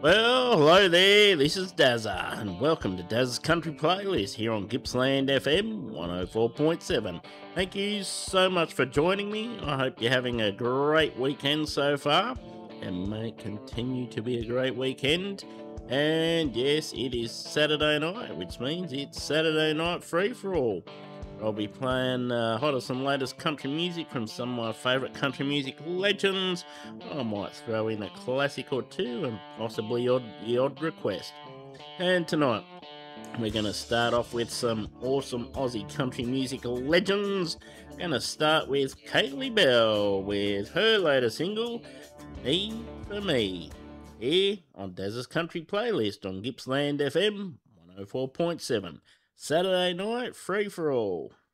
Well, hello there, this is Dazza, and welcome to Dazza's Country Playlist here on Gippsland FM 104.7. Thank you so much for joining me. I hope you're having a great weekend so far, and may it continue to be a great weekend. And yes, it is Saturday night, which means it's Saturday night free for all. I'll be playing hottest and latest country music from some of my favourite country music legends. I might throw in a classic or two and possibly the odd request. And tonight, we're going to start off with some awesome Aussie country music legends. Going to start with Kaylee Bell with her latest single, Me for Me, here on Dazza's Country Playlist on Gippsland FM 104.7. Saturday night, free for all.